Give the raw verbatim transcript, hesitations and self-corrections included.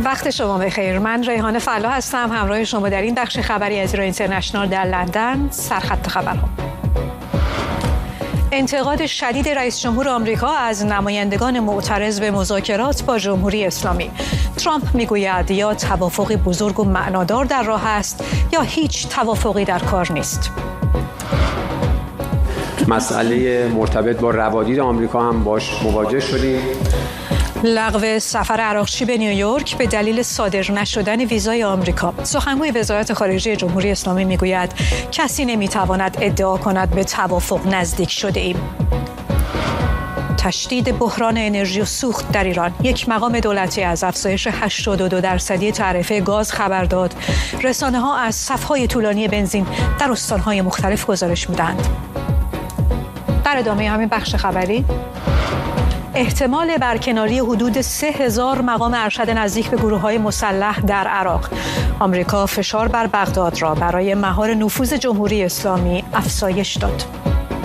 وقت شما بخیر. من ریحانه فلا هستم، همراه شما در این بخش خبری از ایران اینترنشنال در لندن. سرخط خبرها: انتقاد شدید رئیس جمهور آمریکا از نمایندگان معترض به مذاکرات با جمهوری اسلامی. ترامپ میگوید یا توافقی بزرگ و معنادار در راه است یا هیچ توافقی در کار نیست. مسئله مرتبط با روادید آمریکا هم باش مواجه شدیم. لغو سفر عراقچی به نیویورک به دلیل صادر نشدن ویزای آمریکا. سخنگوی وزارت خارجه جمهوری اسلامی میگوید کسی نمیتواند ادعا کند به توافق نزدیک شده ایم. تشدید بحران انرژی و سوخت در ایران. یک مقام دولتی از افزایش هشتاد و دو درصدی تعرفه گاز خبر داد. رسانه‌ها از صف‌های طولانی بنزین در استان‌های مختلف گزارش می‌دهند. در ادامه همین بخش خبری، احتمال برکناری حدود سه هزار مقام ارشد نزدیک به گروه‌های مسلح در عراق. آمریکا فشار بر بغداد را برای مهار نفوذ جمهوری اسلامی افزایش داد.